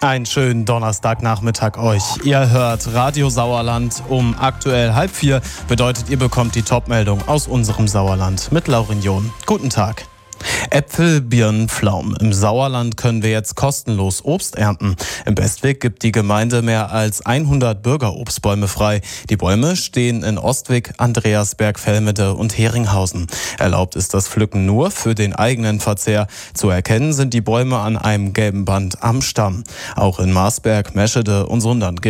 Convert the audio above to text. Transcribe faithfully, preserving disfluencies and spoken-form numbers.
Einen schönen Donnerstagnachmittag euch. Ihr hört Radio Sauerland um aktuell halb vier. Bedeutet, ihr bekommt die Top-Meldung aus unserem Sauerland mit Laurin John. Guten Tag. Äpfel, Birnen, Pflaumen. Im Sauerland können wir jetzt kostenlos Obst ernten. Im Bestweg gibt die Gemeinde mehr als hundert Bürgerobstbäume frei. Die Bäume stehen in Ostwig, Andreasberg, Velmede und Heringhausen. Erlaubt ist das Pflücken nur für den eigenen Verzehr. Zu erkennen sind die Bäume an einem gelben Band am Stamm. Auch in Marsberg, Meschede und Sundern